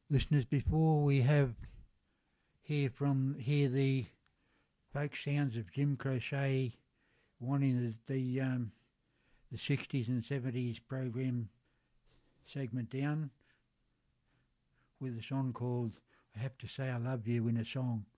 Listeners, before we hear the folk sounds of Jim Croce wanting the 60s and 70s program segment down with a song called I Have to Say I Love You in a Song.